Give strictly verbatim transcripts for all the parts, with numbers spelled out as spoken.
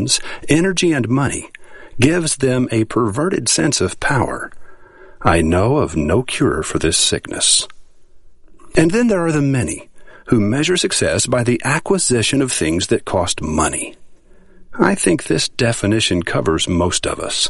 possessions, energy, and money gives them a perverted sense of power. I know of no cure for this sickness. And then there are the many who measure success by the acquisition of things that cost money. I think this definition covers most of us.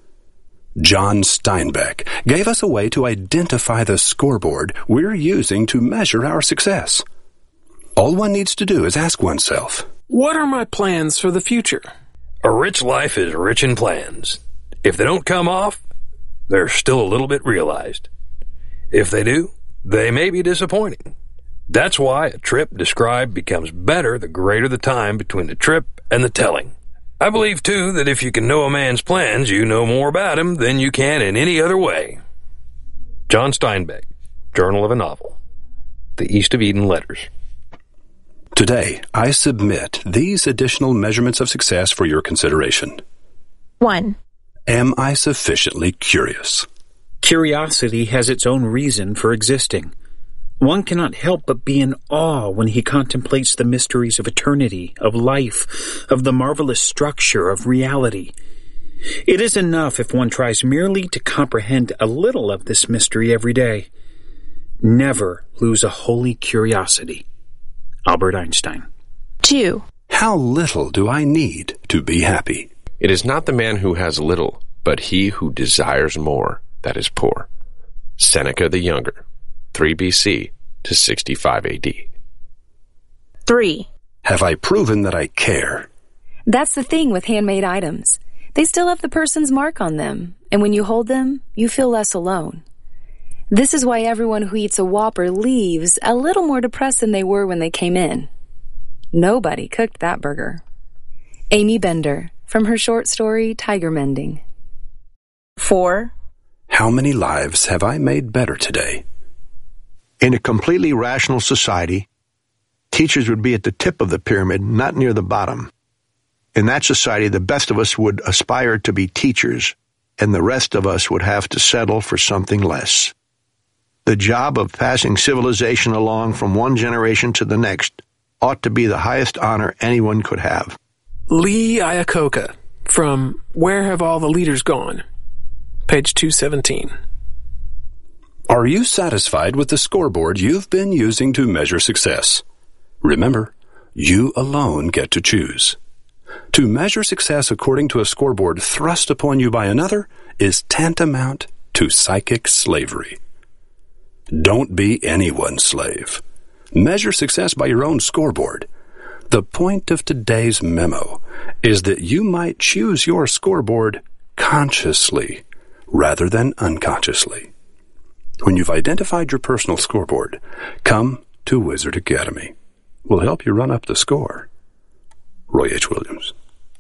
John Steinbeck gave us a way to identify the scoreboard we're using to measure our success. All one needs to do is ask oneself, what are my plans for the future? A rich life is rich in plans. If they don't come off, they're still a little bit realized. If they do, they may be disappointing. That's why a trip described becomes better the greater the time between the trip and the telling. I believe, too, that if you can know a man's plans, you know more about him than you can in any other way. John Steinbeck, Journal of a Novel. The East of Eden Letters. Today, I submit these additional measurements of success for your consideration. One. Am I sufficiently curious? Curiosity has its own reason for existing. One cannot help but be in awe when he contemplates the mysteries of eternity, of life, of the marvelous structure of reality. It is enough if one tries merely to comprehend a little of this mystery every day. Never lose a holy curiosity. Albert Einstein. Two. How little do I need to be happy? It is not the man who has little, but he who desires more that is poor. Seneca the Younger. three B C to sixty-five A D. Three. Have I proven that I care? That's the thing with handmade items. They still have the person's mark on them, and when you hold them, you feel less alone. This is why everyone who eats a Whopper leaves a little more depressed than they were when they came in. Nobody cooked that burger. Amy Bender, from her short story, Tiger Mending. Four. How many lives have I made better today? In a completely rational society, teachers would be at the tip of the pyramid, not near the bottom. In that society, the best of us would aspire to be teachers, and the rest of us would have to settle for something less. The job of passing civilization along from one generation to the next ought to be the highest honor anyone could have. Lee Iacocca, from Where Have All the Leaders Gone? Page two seventeen. Are you satisfied with the scoreboard you've been using to measure success? Remember, you alone get to choose. To measure success according to a scoreboard thrust upon you by another is tantamount to psychic slavery. Don't be anyone's slave. Measure success by your own scoreboard. The point of today's memo is that you might choose your scoreboard consciously rather than unconsciously. When you've identified your personal scoreboard, come to Wizard Academy. We'll help you run up the score. Roy H. Williams.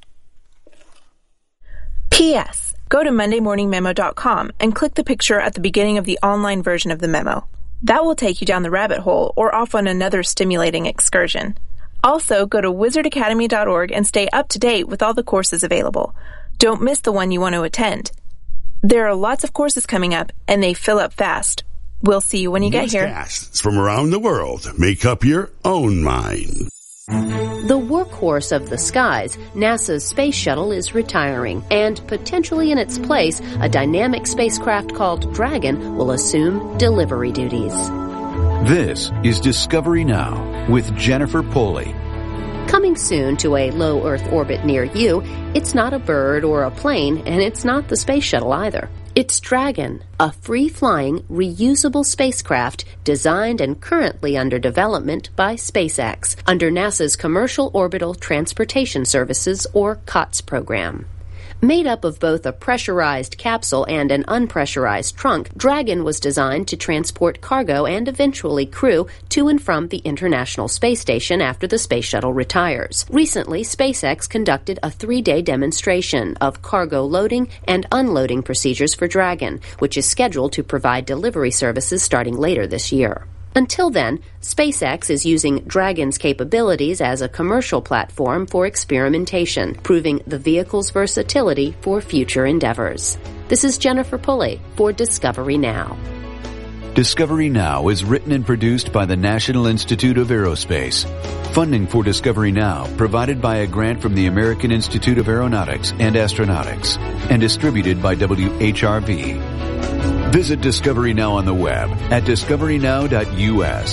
P S. Go to monday morning memo dot com and click the picture at the beginning of the online version of the memo. That will take you down the rabbit hole or off on another stimulating excursion. Also, go to wizard academy dot org and stay up to date with all the courses available. Don't miss the one you want to attend. There are lots of courses coming up, and they fill up fast. We'll see you when you get here. Newscasts from around the world. Make up your own mind. The workhorse of the skies, NASA's space shuttle is retiring, and potentially in its place, a dynamic spacecraft called Dragon will assume delivery duties. This is Discovery Now with Jennifer Pulley. Coming soon to a low Earth orbit near you, it's not a bird or a plane, and it's not the space shuttle either. It's Dragon, a free-flying, reusable spacecraft designed and currently under development by SpaceX under NASA's Commercial Orbital Transportation Services, or COTS program. Made up of both a pressurized capsule and an unpressurized trunk, Dragon was designed to transport cargo and eventually crew to and from the International Space Station after the space shuttle retires. Recently, SpaceX conducted a three-day demonstration of cargo loading and unloading procedures for Dragon, which is scheduled to provide delivery services starting later this year. Until then, SpaceX is using Dragon's capabilities as a commercial platform for experimentation, proving the vehicle's versatility for future endeavors. This is Jennifer Pulley for Discovery Now. Discovery Now is written and produced by the National Institute of Aerospace. Funding for Discovery Now provided by a grant from the American Institute of Aeronautics and Astronautics and distributed by W H R V. Visit Discovery Now on the web at discovery now dot U S.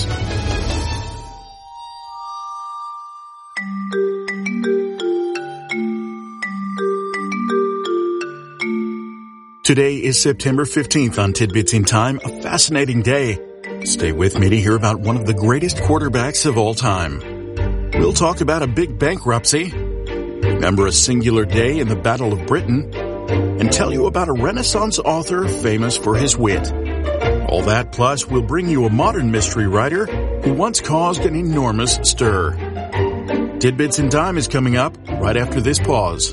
Today is September fifteenth on Tidbits in Time, a fascinating day. Stay with me to hear about one of the greatest quarterbacks of all time. We'll talk about a big bankruptcy, remember a singular day in the Battle of Britain, and tell you about a Renaissance author famous for his wit. All that plus we'll bring you a modern mystery writer who once caused an enormous stir. Tidbits in Time is coming up right after this pause.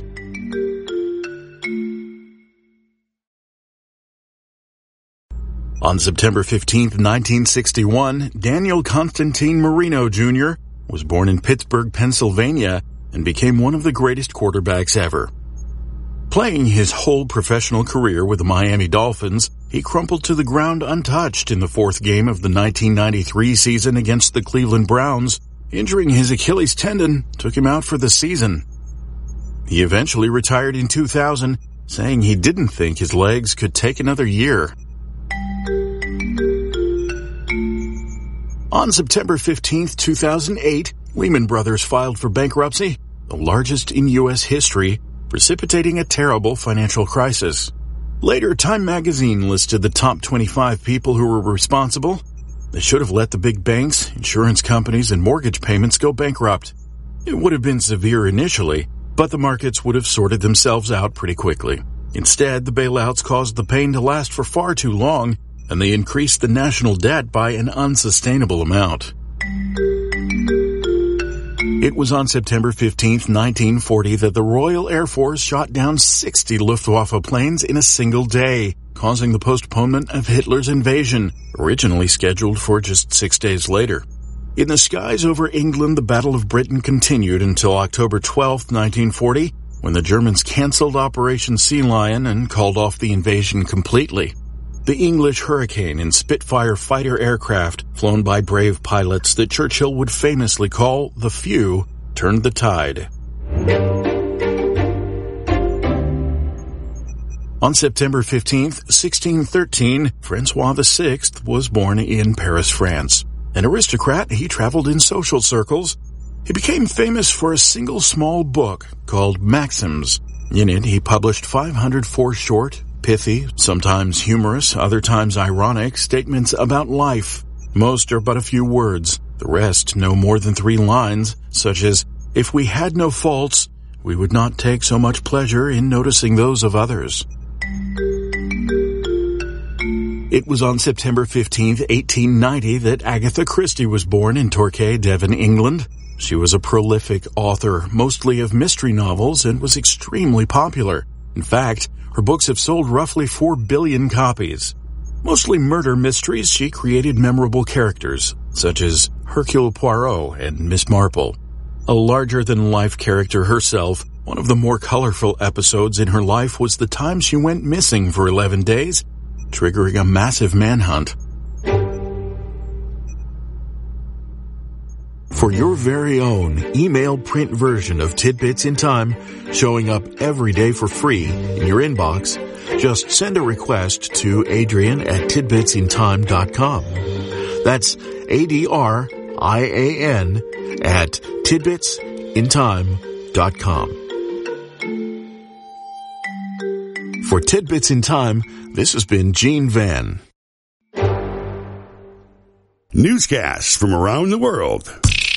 On September fifteenth, nineteen sixty-one, Daniel Constantine Marino Junior was born in Pittsburgh, Pennsylvania, and became one of the greatest quarterbacks ever. Playing his whole professional career with the Miami Dolphins, he crumpled to the ground untouched in the fourth game of the nineteen ninety-three season against the Cleveland Browns. Injuring his Achilles tendon took him out for the season. He eventually retired in two thousand, saying he didn't think his legs could take another year. On September fifteenth, two thousand eight, Lehman Brothers filed for bankruptcy, the largest in U S history, precipitating a terrible financial crisis. Later, Time magazine listed the top twenty-five people who were responsible. They should have let the big banks, insurance companies, and mortgage payments go bankrupt. It would have been severe initially, but the markets would have sorted themselves out pretty quickly. Instead, the bailouts caused the pain to last for far too long, and they increased the national debt by an unsustainable amount. It was on September fifteenth, nineteen forty that the Royal Air Force shot down sixty Luftwaffe planes in a single day, causing the postponement of Hitler's invasion, originally scheduled for just six days later. In the skies over England, the Battle of Britain continued until October twelfth, nineteen forty, when the Germans canceled Operation Sea Lion and called off the invasion completely. The English Hurricane and Spitfire fighter aircraft, flown by brave pilots that Churchill would famously call the Few, turned the tide. On September fifteenth, sixteen thirteen, Francois the Sixth was born in Paris, France. An aristocrat, he traveled in social circles. He became famous for a single small book called Maxims. In it, he published five hundred four short, pithy, sometimes humorous, other times ironic statements about life. Most are but a few words. The rest no more than three lines, such as, "If we had no faults, we would not take so much pleasure in noticing those of others." It was on September fifteenth, eighteen ninety that Agatha Christie was born in Torquay, Devon, England. She was a prolific author, mostly of mystery novels, and was extremely popular. In fact, her books have sold roughly four billion copies. Mostly murder mysteries, she created memorable characters, such as Hercule Poirot and Miss Marple. A larger-than-life character herself, one of the more colorful episodes in her life was the time she went missing for eleven days, triggering a massive manhunt. For your very own email print version of Tidbits in Time, showing up every day for free in your inbox, just send a request to Adrian at tidbits in time dot com. That's A D R I A N at tidbits in time dot com. For Tidbits in Time, this has been Gene Van. Newscasts from around the world.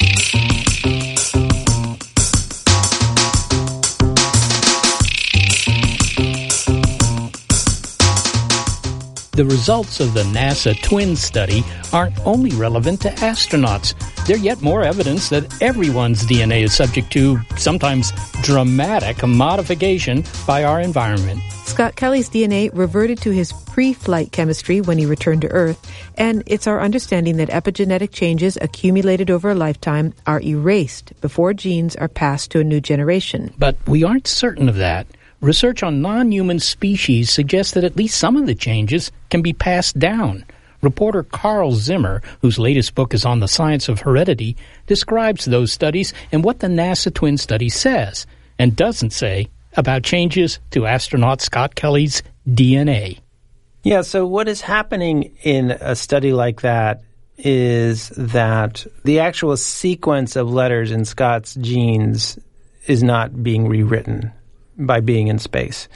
The results of the NASA twin study aren't only relevant to astronauts. They're yet more evidence that everyone's D N A is subject to sometimes dramatic modification by our environment. Scott Kelly's D N A reverted to his pre-flight chemistry when he returned to Earth, and it's our understanding that epigenetic changes accumulated over a lifetime are erased before genes are passed to a new generation. But we aren't certain of that. Research on non-human species suggests that at least some of the changes can be passed down. Reporter Carl Zimmer, whose latest book is on the science of heredity, describes those studies and what the NASA twin study says and doesn't say about changes to astronaut Scott Kelly's D N A. Yeah, so what is happening in a study like that is that the actual sequence of letters in Scott's genes is not being rewritten by being in space.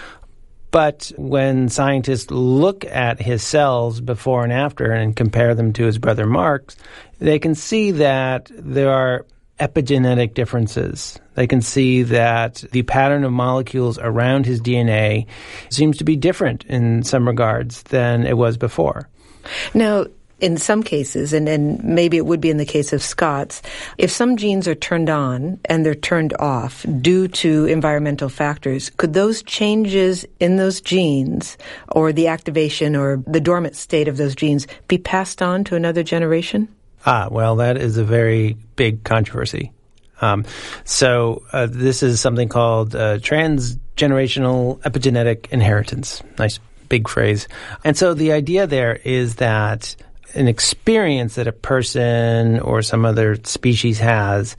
But when scientists look at his cells before and after and compare them to his brother Mark's, they can see that there are epigenetic differences. They can see that the pattern of molecules around his D N A seems to be different in some regards than it was before. Now, in some cases, and, and maybe it would be in the case of Scott's, if some genes are turned on and they're turned off due to environmental factors, could those changes in those genes or the activation or the dormant state of those genes be passed on to another generation? Ah, well, that is a very big controversy. Um, so uh, this is something called uh, transgenerational epigenetic inheritance. Nice big phrase. And so the idea there is that an experience that a person or some other species has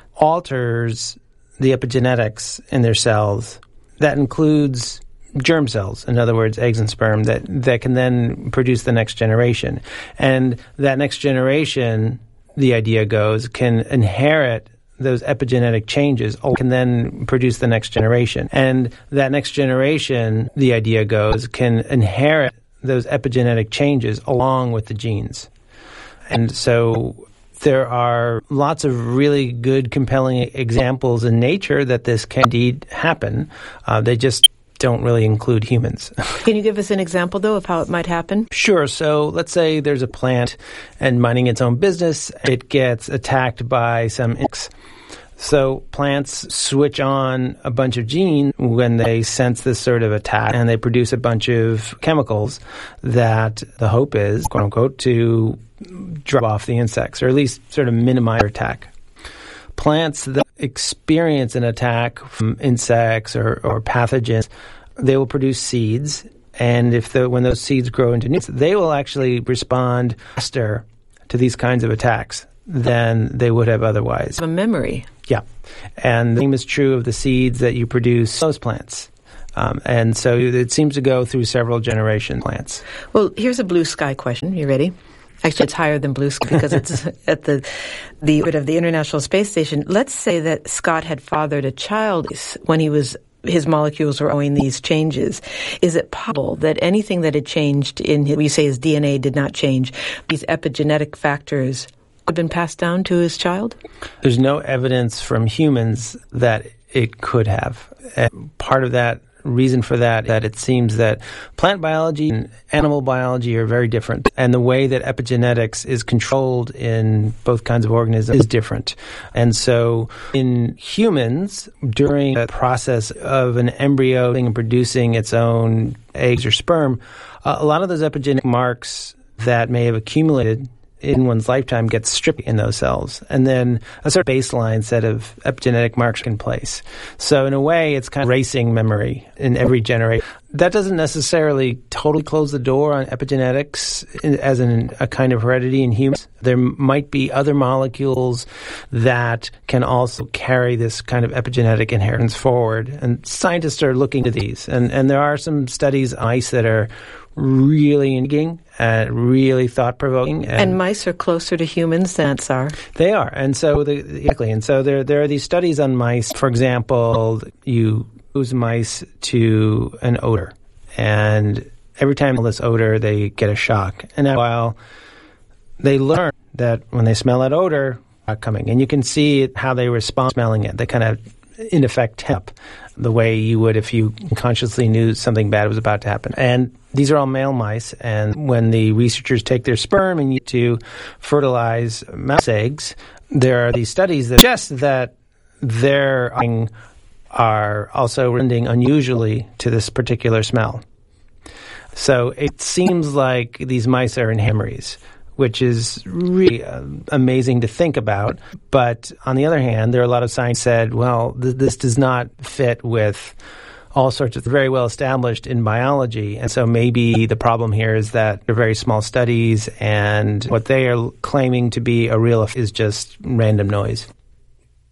alters the epigenetics in their cells. That includes germ cells, in other words, eggs and sperm, that, that can then produce the next generation. And that next generation, the idea goes, can inherit those epigenetic changes or can then produce the next generation. And that next generation, the idea goes, can inherit those epigenetic changes along with the genes. And so there are lots of really good, compelling examples in nature that this can indeed happen. Uh, they just don't really include humans. Can you give us an example, though, of how it might happen? Sure. So let's say there's a plant and minding its own business. It gets attacked by some insects. So plants switch on a bunch of genes when they sense this sort of attack, and they produce a bunch of chemicals that the hope is, quote unquote, to drop off the insects, or at least sort of minimize their attack. Plants that experience an attack from insects or, or pathogens, they will produce seeds, and if the, when those seeds grow into newts, they will actually respond faster to these kinds of attacks than they would have otherwise. A memory. Yeah. And the same is true of the seeds that you produce those plants. Um, and so it seems to go through several generation plants. Well, here's a blue sky question. You ready? Actually, it's higher than blue sky because it's at the the orbit of the International Space Station. Let's say that Scott had fathered a child when he was his molecules were owing these changes. Is it possible that anything that had changed in his, we say his D N A did not change, these epigenetic factors have been passed down to his child? There's no evidence from humans that it could have. And part of that reason for that, that it seems that plant biology and animal biology are very different, and the way that epigenetics is controlled in both kinds of organisms is different. And so in humans, during the process of an embryo and producing its own eggs or sperm, uh, a lot of those epigenetic marks that may have accumulated in one's lifetime gets stripped in those cells, and then a sort of baseline set of epigenetic marks in place. So in a way, it's kind of racing memory in every generation. That doesn't necessarily totally close the door on epigenetics as in a kind of heredity in humans. There might be other molecules that can also carry this kind of epigenetic inheritance forward, and scientists are looking to these. And, and there are some studies on mice that are really intriguing and really thought-provoking. And, and mice are closer to humans than ants are. They are. And so the, exactly. And so there there are these studies on mice. For example, you lose mice to an odor, and every time they smell this odor, they get a shock. And after a while, they learn that when they smell that odor, it's coming. And you can see how they respond smelling it. They kind of, in effect, tap the way you would if you consciously knew something bad was about to happen. And these are all male mice, and when the researchers take their sperm and use to fertilize mouse eggs, there are these studies that suggest that their young are also responding unusually to this particular smell. So it seems like these mice are in memories, which is really uh, amazing to think about. But on the other hand, there are a lot of science said, well, th- this does not fit with all sorts of very well established in biology. And so maybe the problem here is that they're very small studies, and what they are claiming to be a real is just random noise.